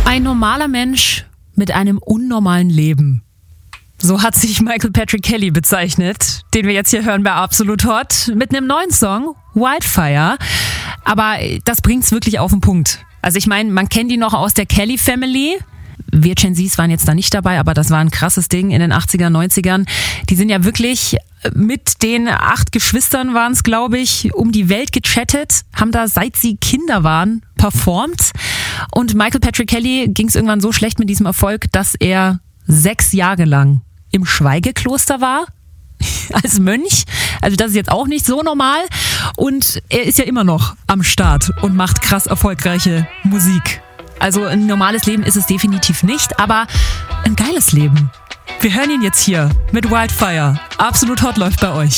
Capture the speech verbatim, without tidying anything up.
Ein normaler Mensch mit einem unnormalen Leben. So hat sich Michael Patrick Kelly bezeichnet, den wir jetzt hier hören bei Absolut Hot, mit einem neuen Song, Wildfire. Aber das bringt's wirklich auf den Punkt. Also ich meine, man kennt ihn noch aus der Kelly Family. Wir Gen Zs waren jetzt da nicht dabei, aber das war ein krasses Ding in den achtziger, neunzigern. Die sind ja wirklich mit den acht Geschwistern waren es, glaube ich, um die Welt gechattet, haben da, seit sie Kinder waren, performt. Und Michael Patrick Kelly ging es irgendwann so schlecht mit diesem Erfolg, dass er sechs Jahre lang im Schweigekloster war, als Mönch. Also das ist jetzt auch nicht so normal. Und er ist ja immer noch am Start und macht krass erfolgreiche Musik. Also ein normales Leben ist es definitiv nicht, aber ein geiles Leben. Wir hören ihn jetzt hier mit Wildfire. Absolut Hot läuft bei euch.